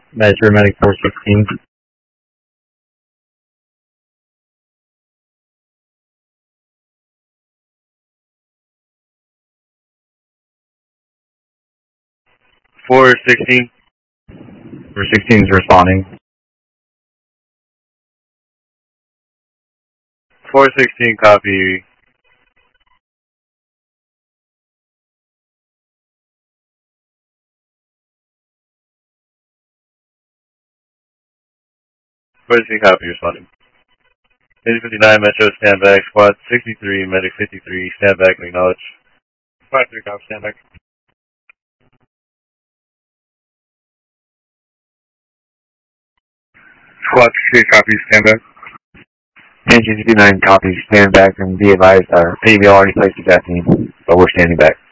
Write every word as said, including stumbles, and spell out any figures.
Measure medic four sixteen. four sixteen. four sixteen is responding. four sixteen, copy. four sixteen, copy, responding. Agent fifty-nine, Metro, stand back. Squad sixty-three, Medic fifty-three, stand back and acknowledge. five three, copy, stand back. Squad sixty-three, copy, stand back. Engine fifty-nine, copy, stand back, and be advised our P V already placed the death team, but we're standing back.